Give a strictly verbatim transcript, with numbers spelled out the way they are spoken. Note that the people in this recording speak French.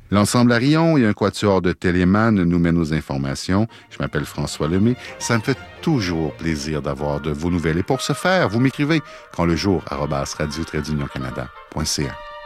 L'Ensemble Arion et un quatuor de Téléman nous mènent aux informations. Je m'appelle François Lemay. Ça me fait toujours plaisir d'avoir de vos nouvelles. Et pour ce faire, vous m'écrivez quand le jour arobase radio tiret d'union canada point c a.